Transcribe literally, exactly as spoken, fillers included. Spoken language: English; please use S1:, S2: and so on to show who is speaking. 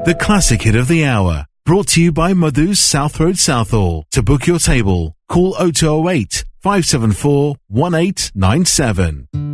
S1: The classic hit of the hour. Brought to you by Madhu's South Road Southall. To book your table, call oh two oh eight, five seven four, one eight nine seven.